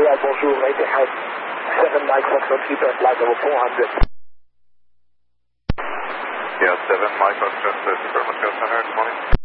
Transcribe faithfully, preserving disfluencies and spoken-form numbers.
Montreal, bonjour, Etihad, seven Mike Foxtrot, keep at flight level four hundred. Yeah, seven Mike Foxtrot, uh, Super Montreal Center, good morning.